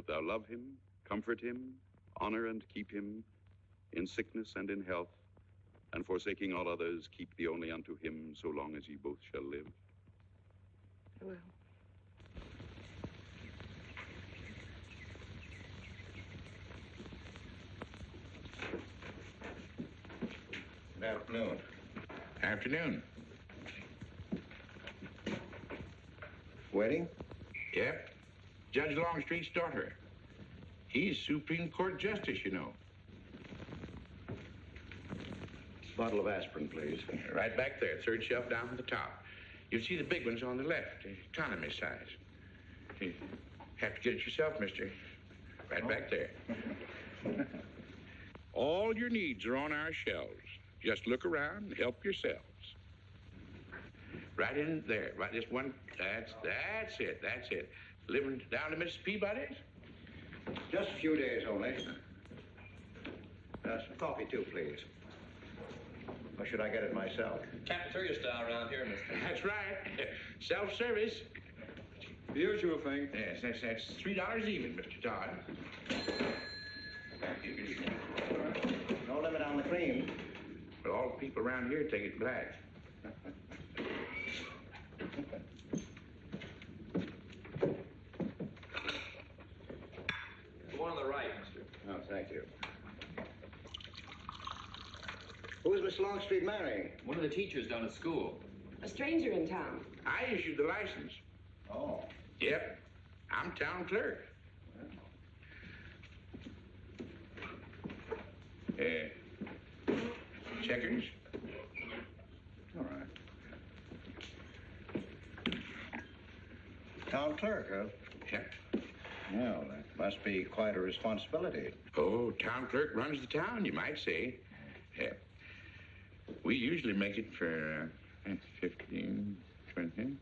that thou love him, comfort him, honor and keep him in sickness and in health, and forsaking all others, keep thee only unto him so long as ye both shall live? I will. Good afternoon. Afternoon. Wedding? Yep. Judge Longstreet's daughter. He's Supreme Court Justice, you know. Bottle of aspirin, please. Right back there, third shelf down from the top. You'll see the big ones on the left, economy size. You have to get it yourself, mister. Right back there. All your needs are on our shelves. Just look around and help yourselves. Right in there, right this one, that's it. Living down to Mrs. Peabody's? Just a few days only. Some coffee, too, please. Or should I get it myself? Cafeteria style around here, mister. That's right. Self-service. The usual thing. Yes, that's $3 even, Mr. Todd. No limit on the cream. But all the people around here take it black. The one on the right, mister. Oh, thank you. Who is Miss Longstreet marrying? One of the teachers down at school. A stranger in town. I issued the license. Oh. Yep. I'm town clerk. Checkers? All right. Town clerk, huh? Yep. Well, that must be quite a responsibility. Oh, town clerk runs the town, you might say. Yep. We usually make it for 15, 20.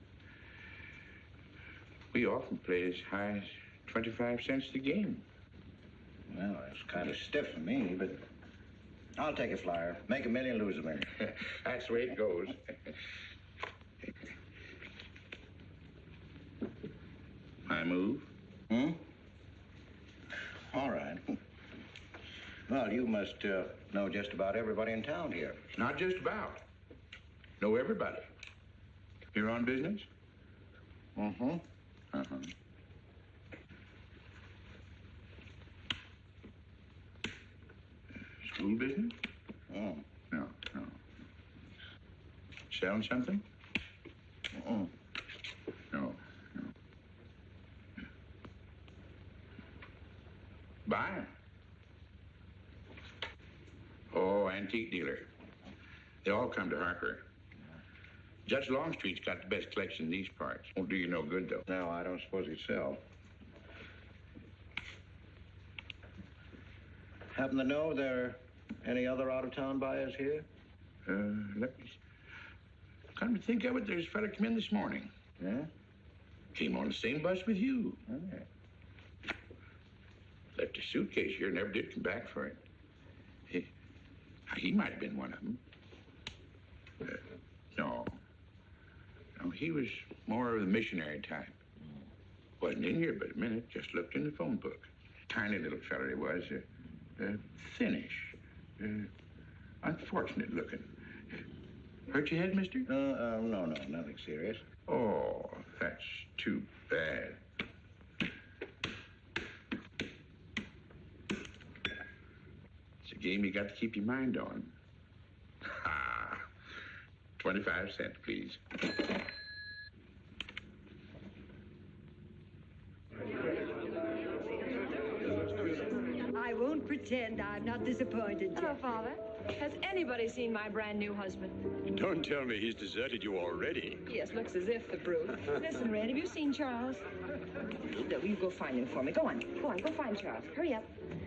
We often play as high as 25 cents a game. Well, that's kind of stiff for me, but I'll take a flyer. Make $1 million, lose $1 million. That's the way it goes. I move. All right. Well, you must know just about everybody in town here. Not just about. Know everybody. You're on business? Mm-hmm. Uh-huh. School business? Oh. No. Selling something? Mm-mm. No. Buying? Oh, antique dealer. They all come to Harper. Judge Longstreet's got the best collection in these parts. Won't do you no good, though. No, I don't suppose he'd sell. Happen to know there are any other out-of-town buyers here? Let me... Come to think of it, there's a fella come in this morning. Yeah? Came on the same bus with you. Oh. Left his suitcase here, never did come back for it. He might have been one of them. No, he was more of the missionary type. Wasn't in here but a minute, just looked in the phone book. Tiny little fella he was, thinnish, unfortunate looking. Hurt your head, mister? No, nothing serious. Oh, that's too bad. It's a game you got to keep your mind on. Ha! 25 cents, please. I won't pretend I'm not disappointed, Hello, Jeff. Father. Has anybody seen my brand new husband? Don't tell me he's deserted you already. Yes, looks as if, the brute. Listen, Red, have you seen Charles? No, you go find him for me. Go on, go find Charles. Hurry up.